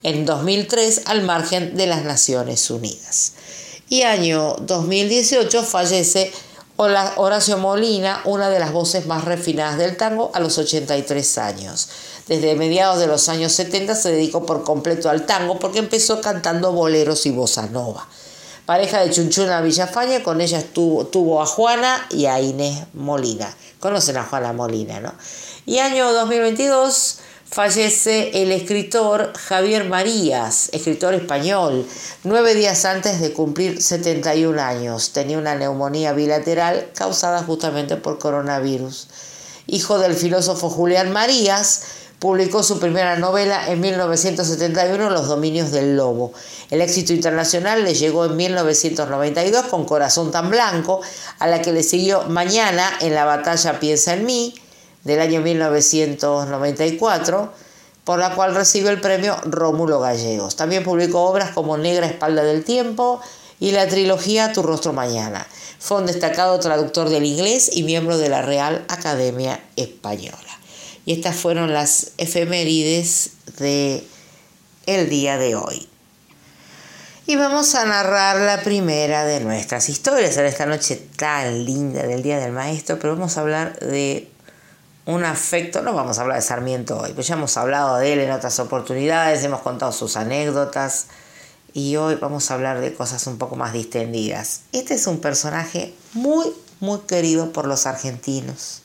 en 2003 al margen de las Naciones Unidas. Y año 2018 fallece Horacio Molina, una de las voces más refinadas del tango, a los 83 años. Desde mediados de los años 70 se dedicó por completo al tango porque empezó cantando boleros y bossa nova. Pareja de Chunchuna Villafañe, con ella tuvo a Juana y a Inés Molina. Conocen a Juana Molina, ¿no? Y año 2022 fallece el escritor Javier Marías, escritor español, 9 días antes de cumplir 71 años. Tenía una neumonía bilateral causada justamente por coronavirus. Hijo del filósofo Julián Marías, publicó su primera novela en 1971, Los dominios del lobo. El éxito internacional le llegó en 1992 con Corazón tan blanco, a la que le siguió Mañana en la batalla Piensa en mí, del año 1994, por la cual recibió el premio Rómulo Gallegos. También publicó obras como Negra espalda del tiempo y la trilogía Tu rostro mañana. Fue un destacado traductor del inglés y miembro de la Real Academia Española. Y estas fueron las efemérides de el día de hoy. Y vamos a narrar la primera de nuestras historias en esta noche tan linda del Día del Maestro, pero vamos a hablar de un afecto. No vamos a hablar de Sarmiento hoy, pues ya hemos hablado de él en otras oportunidades, hemos contado sus anécdotas y hoy vamos a hablar de cosas un poco más distendidas. Este es un personaje muy, muy querido por los argentinos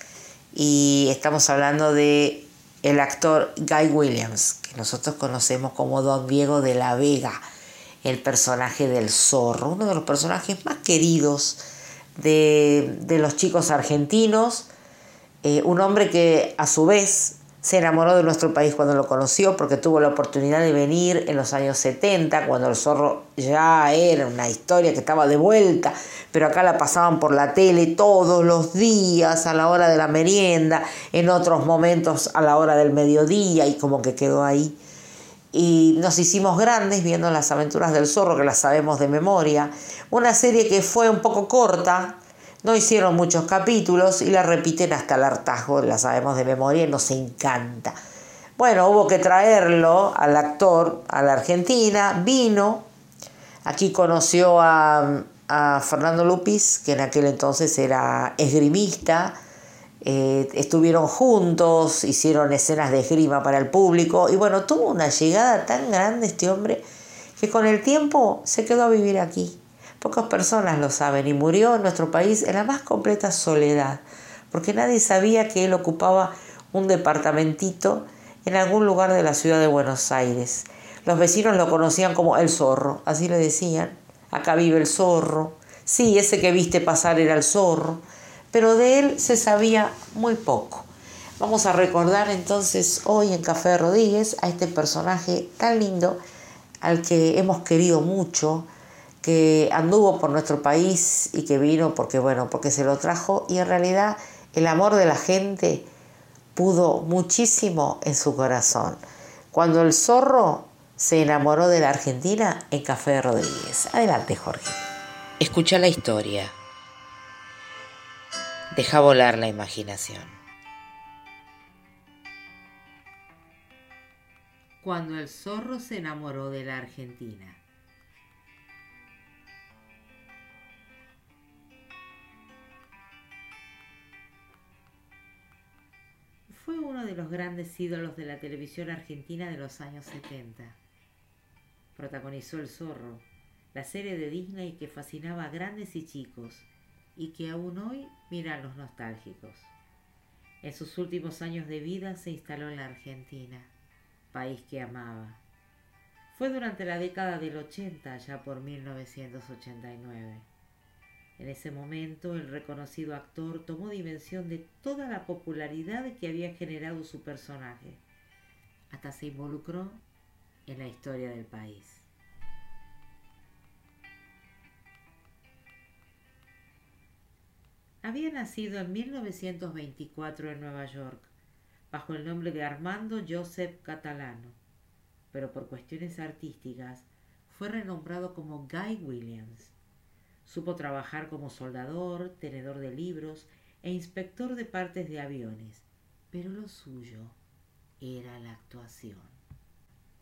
y estamos hablando de el actor Guy Williams, que nosotros conocemos como Don Diego de la Vega, el personaje del Zorro, uno de los personajes más queridos de los chicos argentinos. Un hombre que a su vez se enamoró de nuestro país cuando lo conoció, porque tuvo la oportunidad de venir en los años 70, cuando el Zorro ya era una historia que estaba de vuelta, pero acá la pasaban por la tele todos los días a la hora de la merienda, en otros momentos a la hora del mediodía, y como que quedó ahí. Y nos hicimos grandes viendo Las aventuras del Zorro, que las sabemos de memoria. Una serie que fue un poco corta, no hicieron muchos capítulos y la repiten hasta el hartazgo, la sabemos de memoria y nos encanta. Bueno, hubo que traerlo al actor a la Argentina, vino, aquí conoció a Fernando Lupis, que en aquel entonces era esgrimista. Estuvieron juntos, hicieron escenas de esgrima para el público y bueno, tuvo una llegada tan grande este hombre que con el tiempo se quedó a vivir aquí. Pocas personas lo saben y murió en nuestro país en la más completa soledad, porque nadie sabía que él ocupaba un departamentito en algún lugar de la ciudad de Buenos Aires. Los vecinos lo conocían como el Zorro, así le decían. Acá vive el Zorro. Sí, ese que viste pasar era el Zorro, pero de él se sabía muy poco. Vamos a recordar entonces hoy en Café de Rodríguez a este personaje tan lindo, al que hemos querido mucho, que anduvo por nuestro país y que vino porque se lo trajo, y en realidad el amor de la gente pudo muchísimo en su corazón. Cuando el Zorro se enamoró de la Argentina, en Café de Rodríguez. Adelante, Jorge. Escucha la historia. Deja volar la imaginación. Cuando el Zorro se enamoró de la Argentina. Fue uno de los grandes ídolos de la televisión argentina de los años 70. Protagonizó El Zorro, la serie de Disney que fascinaba a grandes y chicos y que aún hoy miran los nostálgicos. En sus últimos años de vida se instaló en la Argentina, país que amaba. Fue durante la década del 80, ya por 1989. En ese momento, el reconocido actor tomó dimensión de toda la popularidad que había generado su personaje. Hasta se involucró en la historia del país. Había nacido en 1924 en Nueva York, bajo el nombre de Armando Joseph Catalano, pero por cuestiones artísticas fue renombrado como Guy Williams. Supo trabajar como soldador, tenedor de libros e inspector de partes de aviones, pero lo suyo era la actuación.